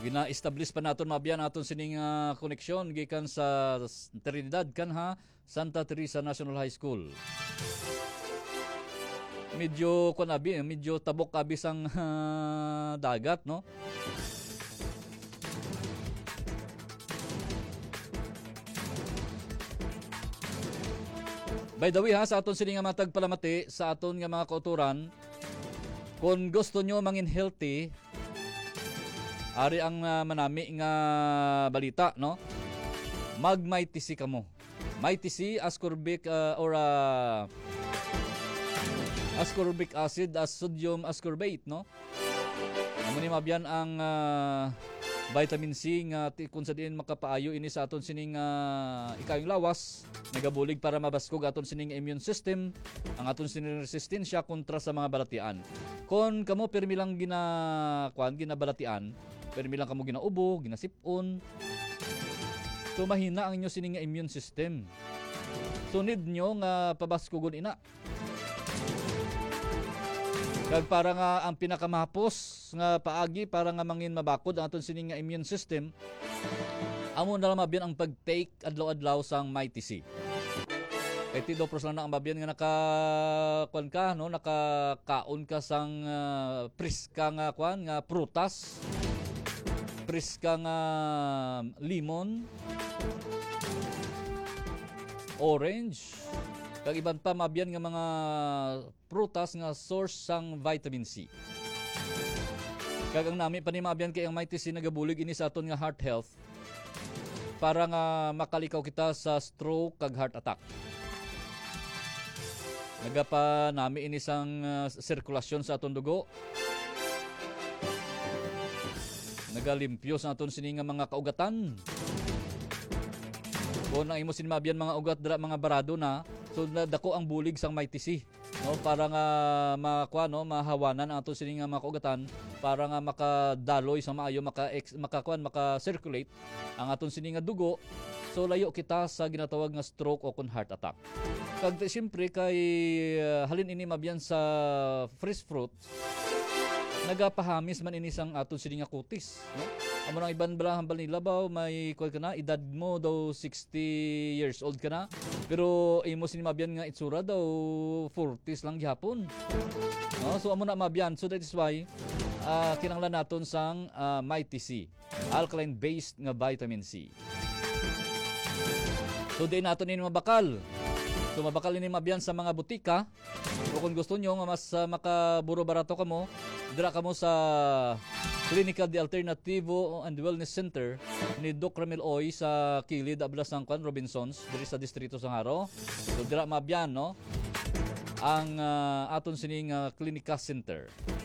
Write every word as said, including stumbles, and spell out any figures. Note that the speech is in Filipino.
Gina-establish pa naton mabiyan aton sining uh, koneksyon gikan sa Trinidad kanha Santa Teresa National High School. Medyo kunabi, medyo tabok kabis ang uh, dagat, no? By the way ha, sa aton sining nga matag palamati sa aton nga mga kauturan, kung gusto nyo mangin healthy, ari ang uh, manami nga balita, no? Mag-maitisi ka mo. Maitisi, ascorbic uh, or uh, ascorbic acid as sodium ascorbate, no? Amo ni mabyan ang uh, vitamin C nga kung sa diin makapaayo ini sa aton sining uh, ikayong lawas, nagabulig para mabaskog aton sining immune system, ang aton sining resistensya kontra sa mga balatian. Kung kamo permi lang gina kuan ginabalatian, permi lang kamo ginaubo, ginasipon, so mahina ang inyo sining immune system. So need nyo nga pabaskogon ina. Kag para nga ang pinakamahapos nga paagi para nga mangin mabakod ang aton sining nga immune system, amo na lang mabiyan ang pag-take adlaw-adlaw sang MyTC. Kay ti dopros lang na ang mabiyan nga naka kuan ka, no, nakakaon ka sang uh, priska nga kuan nga prutas, priska nga limon, orange, kag iban pa mabiyan nga mga prutas nga source sang vitamin C. Kag ang nami pa ni mabiyan kay ang MyTC nagabulig ini sa aton nga heart health para nga makalikaw kita sa stroke kag heart attack. Nagapa nami ini sang uh, sirkulasyon sa aton dugo. Nagalimpyo sa aton sining nga mga kaugatan. Kung ang imo sinmabiyan mga ugat dra mga barado na, so dako ang bulig sang MyTC, no, para nga makuha, no, mahawanan ang aton sining nga mga kaugatan para nga makadaloy sa maayo, maka makakuan maka-circulate ang aton sining nga dugo, so layo kita sa ginatawag nga stroke o kun heart attack. Kag siyempre kay uh, halin ini mabiyan sa fresh fruit, nagapahamis man ini sang aton sining nga kutis, no? Amo nang iban bala hambal nila ba may kuan kana edad mo daw sixty years old ka na, pero imo sini mabiyan nga itsura daw forties lang gihapon, no? So amo na mabiyan, so that is why uh, kinahanglan naton sang uh, MyTC, alkaline based nga vitamin C. So di naton ini mabakal. So mabakal ini mabiyan sa mga butika. O kung gusto nyo nga mas uh, makaburo barato kamo, dira kamo sa Clinica de Alternativo and Wellness Center ni Doc Ramil Oy sa kilid ablas ng Kwan Robinsons diri sa distrito sa Haro. So dira mabiyan, no, ang uh, aton sining uh, Clinica Center.